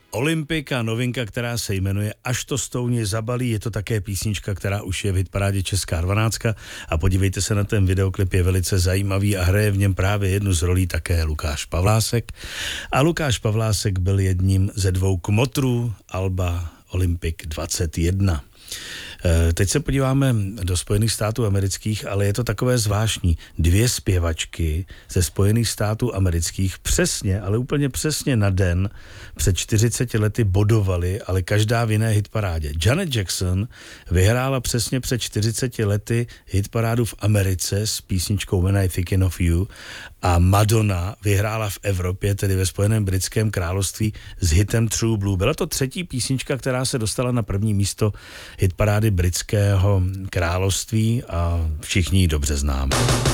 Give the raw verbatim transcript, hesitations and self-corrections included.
Olympic a novinka, která se jmenuje Až to stouně zabalí. Je to také písnička, která už je v hitparádě Česká dvanáctka a podívejte se na ten videoklip, je velice zajímavý a hraje v něm právě jednu z rolí také Lukáš Pavlásek. A Lukáš Pavlásek byl jedním ze dvou kmotrů alba Olympic dvacet jedna. Teď se podíváme do Spojených států amerických, ale je to takové zvláštní. Dvě zpěvačky ze Spojených států amerických přesně, ale úplně přesně na den před čtyřiceti lety bodovaly, ale každá v jiné hitparádě. Janet Jackson vyhrála přesně před čtyřiceti lety hitparádu v Americe s písničkou When I Thinking of You a Madonna vyhrála v Evropě, tedy ve Spojeném britském království s hitem True Blue. Byla to třetí písnička, která se dostala na první místo hitparády britského království a všichni ji dobře známe.